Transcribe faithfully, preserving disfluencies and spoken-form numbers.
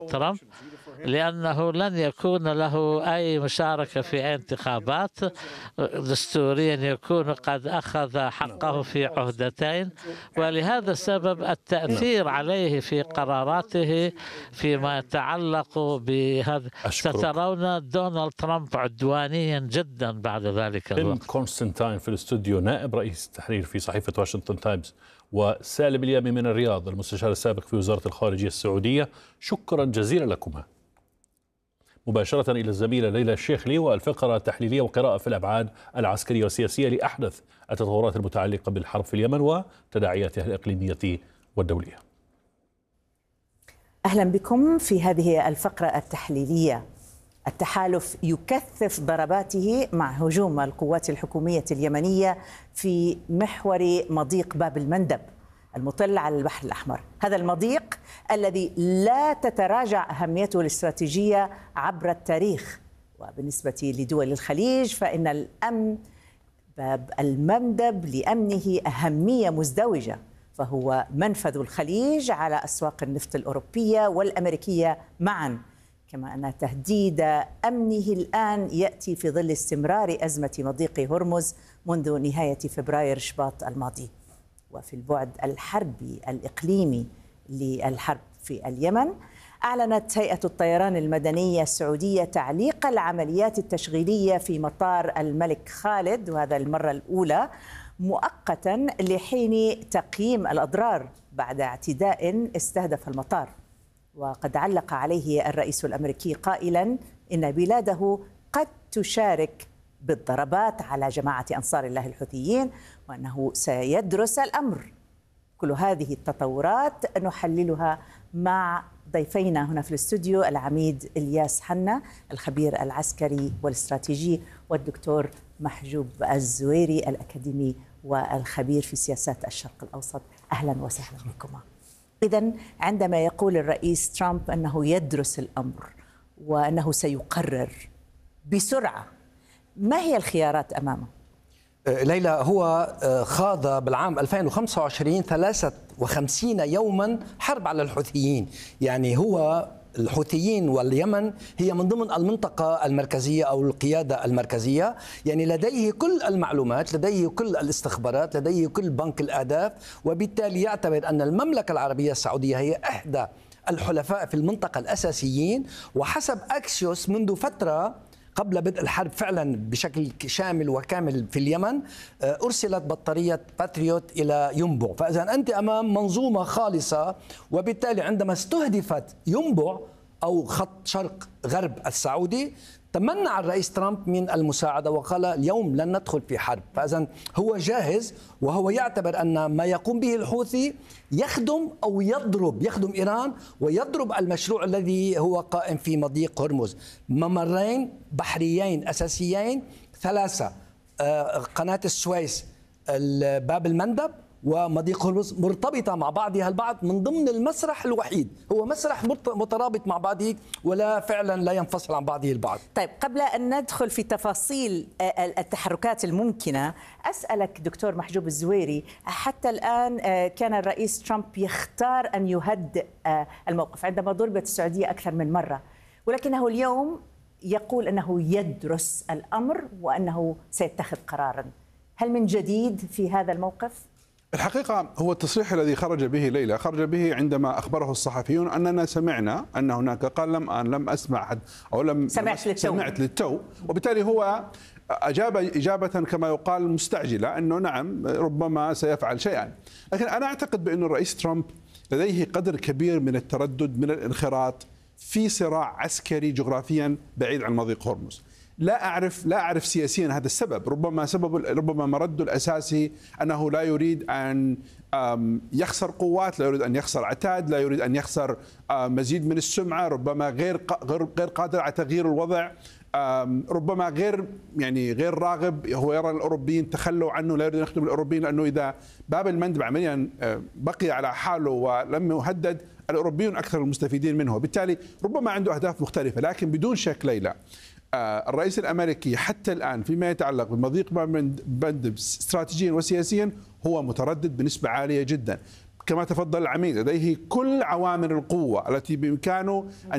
ترامب، لأنه لن يكون له أي مشاركة في أي انتخابات. دستوريا يكون قد أخذ حقه في عهدتين، ولهذا السبب التأثير عليه في قراراته فيما يتعلق بهذا. سترون دونالد ترامب عدوانيا جدا بعد ذلك الوقت. كونستانتين في الاستوديو، نائب رئيس التحرير في صحيفة واشنطن تايمز، وسالم اليامي من الرياض المستشار السابق في وزارة الخارجية السعودية، شكرا جزيلا لكما. مباشرة إلى الزميلة ليلى الشيخلي والفقرة التحليلية وقراءة في الأبعاد العسكرية والسياسية لأحدث التطورات المتعلقة بالحرب في اليمن وتداعياتها الإقليمية والدولية. أهلا بكم في هذه الفقرة التحليلية. التحالف يكثف ضرباته مع هجوم القوات الحكومية اليمنية في محور مضيق باب المندب المطل على البحر الأحمر. هذا المضيق الذي لا تتراجع أهميته الاستراتيجية عبر التاريخ، وبالنسبة لدول الخليج فإن الأمن باب المندب لأمنه أهمية مزدوجة، فهو منفذ الخليج على أسواق النفط الأوروبية والأمريكية معا، كما أن تهديد أمنه الآن يأتي في ظل استمرار أزمة مضيق هرمز منذ نهاية فبراير شباط الماضي. وفي البعد الحربي الإقليمي للحرب في اليمن، أعلنت هيئة الطيران المدنية السعودية تعليق العمليات التشغيلية في مطار الملك خالد، وهذا المرة الأولى مؤقتا لحين تقييم الأضرار بعد اعتداء استهدف المطار. وقد علق عليه الرئيس الأمريكي قائلا إن بلاده قد تشارك بالضربات على جماعة أنصار الله الحوثيين، وأنه سيدرس الأمر. كل هذه التطورات نحللها مع ضيفينا هنا في الاستوديو، العميد إلياس حنا الخبير العسكري والاستراتيجي، والدكتور محجوب الزويري الأكاديمي والخبير في سياسات الشرق الأوسط. أهلا وسهلا بكما. إذن عندما يقول الرئيس ترامب أنه يدرس الأمر وأنه سيقرر بسرعة، ما هي الخيارات أمامه؟ ليلى، هو خاض بالعام ألفين وخمسة وعشرين ثلاثة وخمسين يوما حرب على الحوثيين. يعني هو الحوثيين واليمن هي من ضمن المنطقة المركزية أو القيادة المركزية، يعني لديه كل المعلومات، لديه كل الاستخبارات، لديه كل بنك الأهداف، وبالتالي يعتبر أن المملكة العربية السعودية هي إحدى الحلفاء في المنطقة الأساسيين. وحسب أكسيوس منذ فترة قبل بدء الحرب فعلا بشكل شامل وكامل في اليمن أرسلت بطارية باتريوت إلى ينبع، فإذا أنت أمام منظومة خالصة. وبالتالي عندما استهدفت ينبع أو خط شرق غرب السعودي تمنع الرئيس ترامب من المساعدة وقال اليوم لن ندخل في حرب. فإذا هو جاهز، وهو يعتبر أن ما يقوم به الحوثي يخدم أو يضرب يخدم إيران ويضرب المشروع الذي هو قائم في مضيق هرمز. ممرين بحريين أساسيين ثلاثة، قناة السويس، باب المندب، ومضيق هرمز، مرتبطة مع بعضها البعض من ضمن المسرح الوحيد. هو مسرح مترابط مع بعضه ولا فعلا لا ينفصل عن بعضه البعض. طيب، قبل أن ندخل في تفاصيل التحركات الممكنة، أسألك دكتور محجوب الزويري، حتى الآن كان الرئيس ترامب يختار أن يهدئ الموقف عندما ضربت السعودية أكثر من مرة، ولكنه اليوم يقول أنه يدرس الأمر وأنه سيتخذ قرارا. هل من جديد في هذا الموقف؟ الحقيقة هو التصريح الذي خرج به ليلى خرج به عندما أخبره الصحفيون أننا سمعنا أن هناك، قال لم لم أسمع حد أو لم سمعت للتو, سمعت للتو. وبالتالي هو أجاب إجابة كما يقال مستعجلة أنه نعم ربما سيفعل شيئا. لكن أنا أعتقد بأن الرئيس ترامب لديه قدر كبير من التردد، من الانخراط في صراع عسكري جغرافيا بعيد عن مضيق هرمز. لا أعرف لا أعرف سياسيا هذا السبب. ربما سبب ربما مرده الأساسي أنه لا يريد أن يخسر قوات، لا يريد أن يخسر عتاد، لا يريد أن يخسر مزيد من السمعة، ربما غير غير غير قادر على تغيير الوضع، ربما غير يعني غير راغب. هو يرى الأوروبيين تخلوا عنه، لا يريد أن يخدم الأوروبيين، لأنه إذا باب المندب عمليا بقي على حاله ولم يهدد الأوروبيين أكثر المستفيدين منه. بالتالي ربما عنده أهداف مختلفة. لكن بدون شك ليلى، الرئيس الأمريكي حتى الآن فيما يتعلق بمضيق باب المندب استراتيجيا وسياسيا هو متردد بنسبة عالية جدا. كما تفضل العميد، لديه كل عوامل القوة التي بإمكانه أن